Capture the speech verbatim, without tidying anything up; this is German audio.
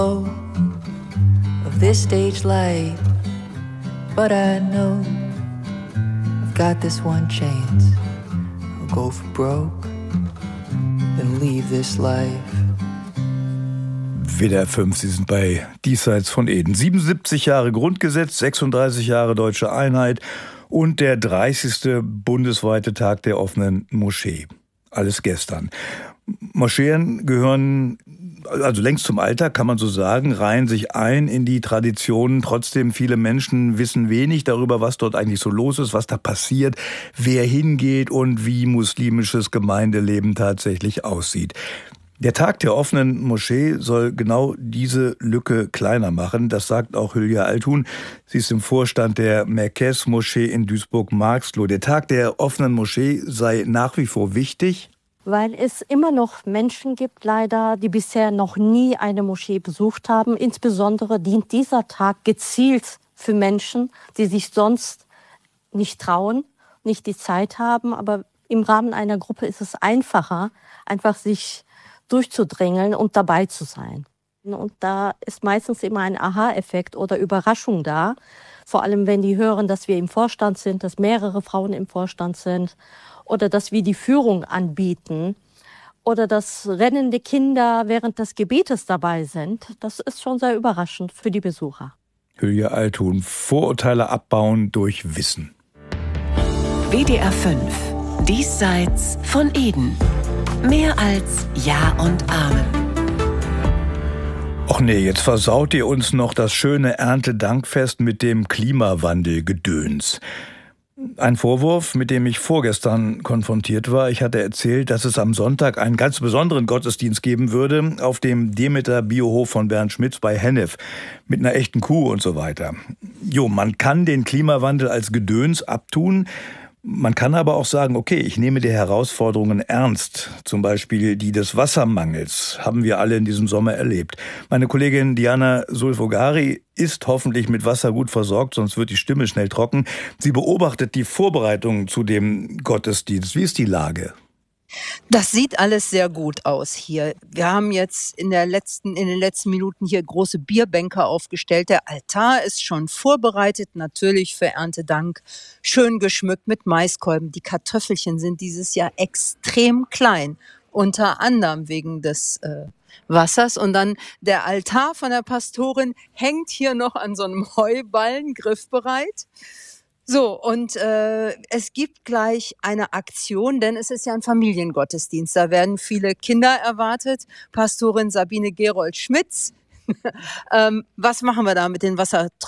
Of this stage light, but I know I've got this one chance. I'll go for broke and leave this life. W D R fünf, Sie sind bei Diesseits von Eden. siebenundsiebzig Jahre Grundgesetz, sechsunddreißig Jahre Deutsche Einheit und der dreißigste bundesweite Tag der offenen Moschee. Alles gestern. Moscheen gehören also längst zum Alltag, kann man so sagen, reihen sich ein in die Traditionen. Trotzdem, viele Menschen wissen wenig darüber, was dort eigentlich so los ist, was da passiert, wer hingeht und wie muslimisches Gemeindeleben tatsächlich aussieht. Der Tag der offenen Moschee soll genau diese Lücke kleiner machen. Das sagt auch Hülya Altun. Sie ist im Vorstand der Merkez-Moschee in Duisburg-Marxloh. Der Tag der offenen Moschee sei nach wie vor wichtig, weil es immer noch Menschen gibt, leider, die bisher noch nie eine Moschee besucht haben. Insbesondere dient dieser Tag gezielt für Menschen, die sich sonst nicht trauen, nicht die Zeit haben. Aber im Rahmen einer Gruppe ist es einfacher, einfach sich durchzudrängeln und dabei zu sein. Und da ist meistens immer ein Aha-Effekt oder Überraschung da. Vor allem, wenn die hören, dass wir im Vorstand sind, dass mehrere Frauen im Vorstand sind oder dass wir die Führung anbieten oder dass rennende Kinder während des Gebetes dabei sind. Das ist schon sehr überraschend für die Besucher. Hülya Altun, Vorurteile abbauen durch Wissen. W D R fünf, Diesseits von Eden. Mehr als Ja und Amen. Och nee, jetzt versaut ihr uns noch das schöne Erntedankfest mit dem Klimawandelgedöns. Ein Vorwurf, mit dem ich vorgestern konfrontiert war. Ich hatte erzählt, dass es am Sonntag einen ganz besonderen Gottesdienst geben würde auf dem Demeter-Biohof von Bernd Schmitz bei Hennef mit einer echten Kuh und so weiter. Jo, man kann den Klimawandel als Gedöns abtun. Man kann aber auch sagen, okay, ich nehme die Herausforderungen ernst. Zum Beispiel die des Wassermangels haben wir alle in diesem Sommer erlebt. Meine Kollegin Diana Sulfogari ist hoffentlich mit Wasser gut versorgt, sonst wird die Stimme schnell trocken. Sie beobachtet die Vorbereitungen zu dem Gottesdienst. Wie ist die Lage? Das sieht alles sehr gut aus hier. Wir haben jetzt in der letzten, in den letzten Minuten hier große Bierbänke aufgestellt. Der Altar ist schon vorbereitet, natürlich für Erntedank. Schön geschmückt mit Maiskolben. Die Kartoffelchen sind dieses Jahr extrem klein. Unter anderem wegen des äh, Wassers. Und dann der Altar von der Pastorin hängt hier noch an so einem Heuballen, griffbereit. So, und äh, es gibt gleich eine Aktion, denn es ist ja ein Familiengottesdienst. Da werden viele Kinder erwartet. Pastorin Sabine Gerold-Schmitz. ähm, was machen wir da mit den Wassertropfen?